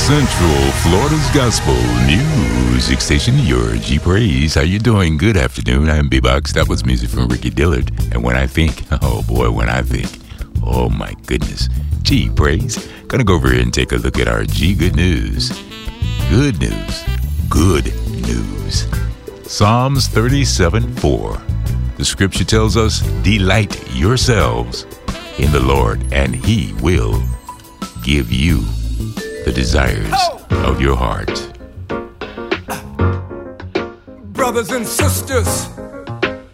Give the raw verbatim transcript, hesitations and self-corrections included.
Central Florida's Gospel Music Station, your G Praise. How you doing? Good afternoon. I'm B-Box. That was music from Ricky Dillard. And when I think, oh boy, when I think, oh my goodness, G Praise. Gonna go over here and take a look at our G Good News. Good news. Good news. Psalms thirty-seven four. The scripture tells us, delight yourselves in the Lord, and He will give you the desires of your heart. Brothers and sisters,